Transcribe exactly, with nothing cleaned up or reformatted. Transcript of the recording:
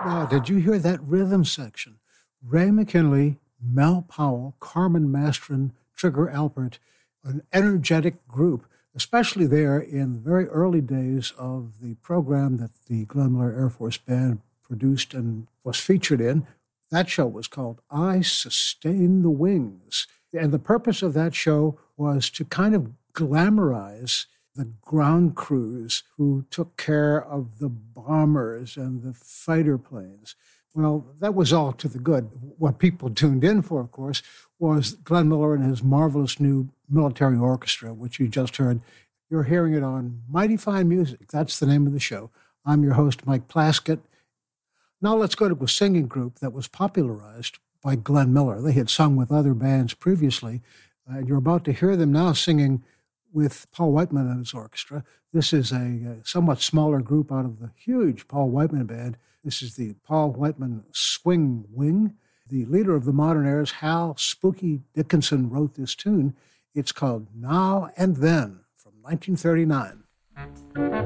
Now, did you hear that rhythm section? Ray McKinley, Mel Powell, Carmen Mastron, Trigger Alpert, an energetic group, especially there in the very early days of the program that the Glenn Miller Air Force Band produced and was featured in. That show was called I Sustain the Wings. And the purpose of that show was to kind of glamorize the ground crews who took care of the bombers and the fighter planes. Well, that was all to the good. What people tuned in for, of course, was Glenn Miller and his marvelous new military orchestra, which you just heard. You're hearing it on Mighty Fine Music. That's the name of the show. I'm your host, Mike Plaskett. Now let's go to a singing group that was popularized by Glenn Miller. They had sung with other bands previously, and you're about to hear them now singing with Paul Whiteman and his orchestra. This is a, a somewhat smaller group out of the huge Paul Whiteman band. This is the Paul Whiteman Swing Wing. The leader of the Modern Airs, Hal Spooky Dickinson, wrote this tune. It's called Now and Then from nineteen thirty-nine.